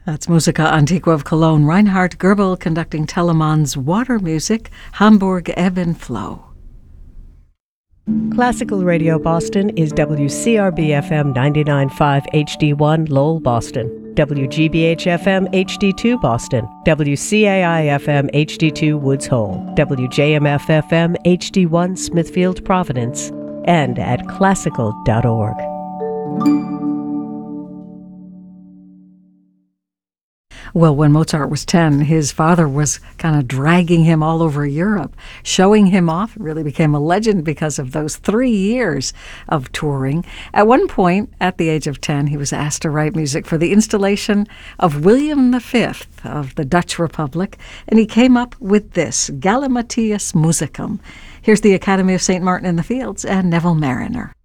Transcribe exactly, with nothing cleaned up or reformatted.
That's Musica Antiqua of Cologne. Reinhard Goebel conducting Telemann's Water Music, Hamburg Ebb and Flow. Classical Radio Boston is W C R B F M ninety-nine point five H D one Lowell, Boston, W G B H F M H D two Boston, W C A I F M H D two Woods Hole, W J M F F M H D one Smithfield, Providence, and at classical dot org. Well, when Mozart was ten, his father was kind of dragging him all over Europe, showing him off. It really became a legend because of those three years of touring. At one point, at the age of ten, he was asked to write music for the installation of William the Fifth of the Dutch Republic, and he came up with this, Galimatias Musicum. Here's the Academy of Saint Martin in the Fields and Neville Mariner.